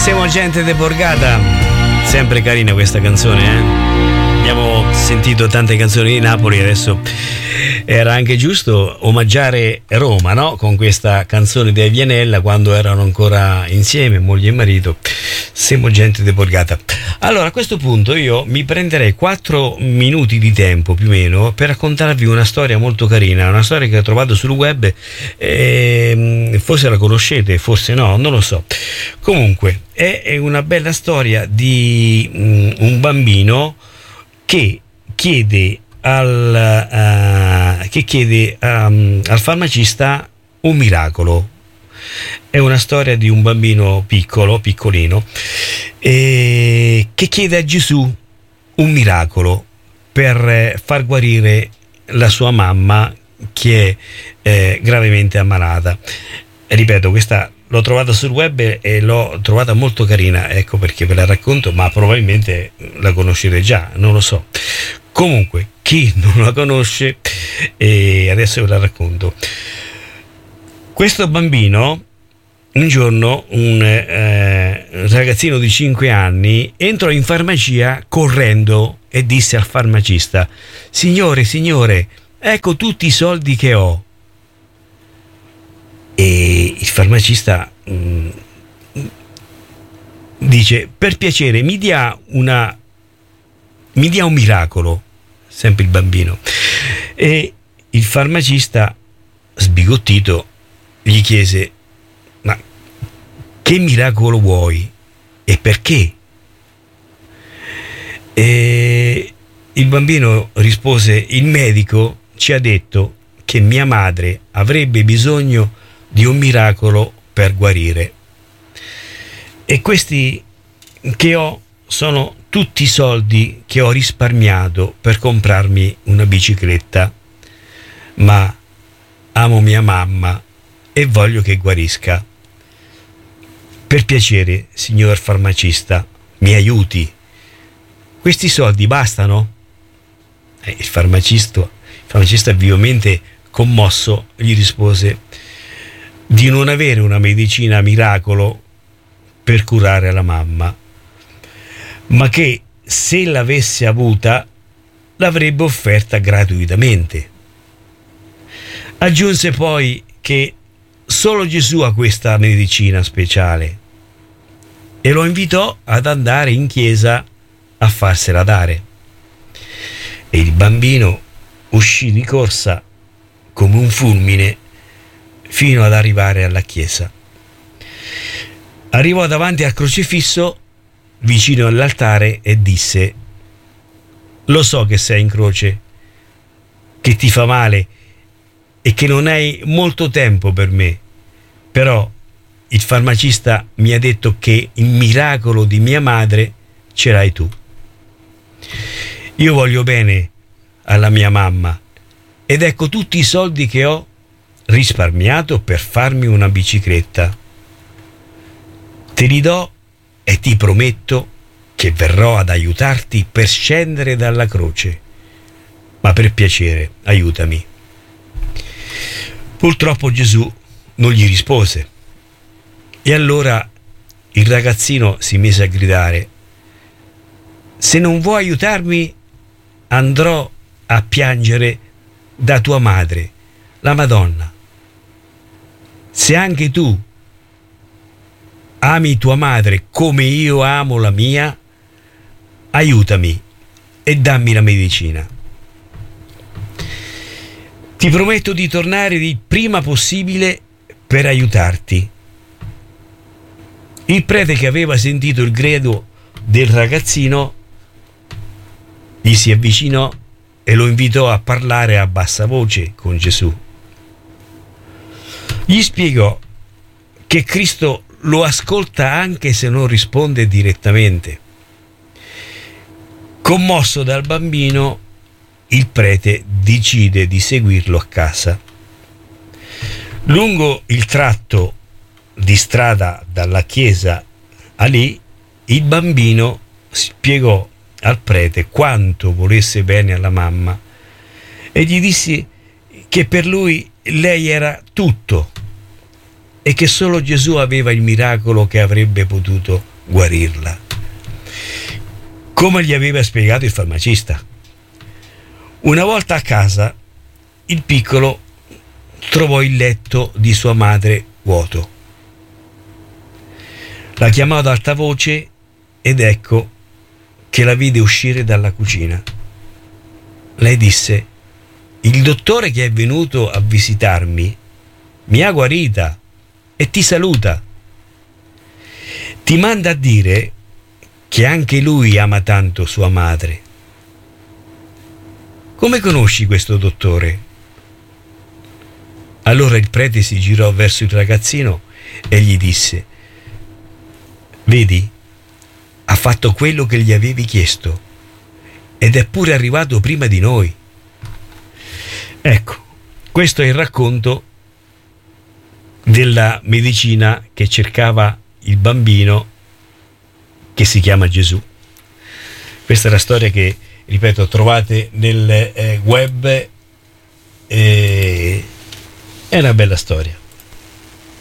Siamo gente de Borgata, sempre carina questa canzone, Abbiamo sentito tante canzoni di Napoli, adesso era anche giusto omaggiare Roma, no? Con questa canzone di Avianella quando erano ancora insieme, moglie e marito. Siamo gente de Borgata. Allora, a questo punto io mi prenderei 4 minuti di tempo più o meno per raccontarvi una storia molto carina, una storia che ho trovato sul web, forse la conoscete, forse no, non lo so. Comunque è una bella storia di un bambino che chiede al farmacista un miracolo. È una storia di un bambino piccolino, che chiede a Gesù un miracolo per far guarire la sua mamma che è gravemente ammalata. Ripeto, questa l'ho trovata sul web e l'ho trovata molto carina, ecco perché ve la racconto, ma probabilmente la conoscete già, non lo so. Comunque, chi non la conosce, adesso ve la racconto. Questo bambino, un giorno, un ragazzino di 5 anni, entrò in farmacia correndo e disse al farmacista: Signore, ecco tutti i soldi che ho. E il farmacista dice: per piacere mi dia un miracolo, sempre il bambino. E il farmacista, sbigottito, gli chiese: ma che miracolo vuoi e perché? E il bambino rispose: il medico ci ha detto che mia madre avrebbe bisogno di un miracolo per guarire, e questi che ho sono tutti i soldi che ho risparmiato per comprarmi una bicicletta, ma amo mia mamma e voglio che guarisca. Per piacere, signor farmacista, mi aiuti. Questi soldi bastano? Il farmacista vivamente commosso gli rispose di non avere una medicina miracolo per curare la mamma, ma che se l'avesse avuta l'avrebbe offerta gratuitamente. Aggiunse poi che solo Gesù ha questa medicina speciale e lo invitò ad andare in chiesa a farsela dare. E il bambino uscì di corsa come un fulmine fino ad arrivare alla chiesa. Arrivò davanti al crocifisso vicino all'altare e disse: lo so che sei in croce, che ti fa male e che non hai molto tempo per me, però il farmacista mi ha detto che il miracolo di mia madre ce l'hai tu. Io voglio bene alla mia mamma ed ecco tutti i soldi che ho risparmiato per farmi una bicicletta. Te li do e ti prometto che verrò ad aiutarti per scendere dalla croce, ma per piacere aiutami. Purtroppo Gesù non gli rispose e allora il ragazzino si mise a gridare: se non vuoi aiutarmi andrò a piangere da tua madre, la Madonna. Se anche tu ami tua madre come io amo la mia, aiutami e dammi la medicina. Ti prometto di tornare il prima possibile per aiutarti. Il prete, che aveva sentito il grido del ragazzino, gli si avvicinò e lo invitò a parlare a bassa voce con Gesù. Gli spiegò che Cristo lo ascolta anche se non risponde direttamente. Commosso dal bambino, il prete decide di seguirlo a casa. Lungo il tratto di strada dalla chiesa a lì, il bambino spiegò al prete quanto volesse bene alla mamma e gli disse che per lui lei era tutto e che solo Gesù aveva il miracolo che avrebbe potuto guarirla, come gli aveva spiegato il farmacista. Una volta a casa, il piccolo trovò il letto di sua madre vuoto. La chiamò ad alta voce ed ecco che la vide uscire dalla cucina. Lei disse: il dottore che è venuto a visitarmi mi ha guarita e ti saluta. Ti manda a dire che anche lui ama tanto sua madre. Come conosci questo dottore? Allora il prete si girò verso il ragazzino e gli disse: vedi, ha fatto quello che gli avevi chiesto ed è pure arrivato prima di noi. Ecco, questo è il racconto della medicina che cercava il bambino che si chiama Gesù. Questa è la storia che, ripeto, trovate nel web. È una bella storia.